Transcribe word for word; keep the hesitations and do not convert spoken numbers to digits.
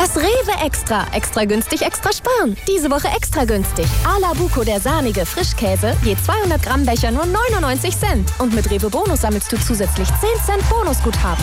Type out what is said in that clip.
Das Rewe Extra. Extra günstig, extra sparen. Diese Woche extra günstig. A la Buco, der sahnige Frischkäse, je zweihundert Gramm Becher nur neunundneunzig Cent. Und mit Rewe Bonus sammelst du zusätzlich zehn Cent Bonusguthaben.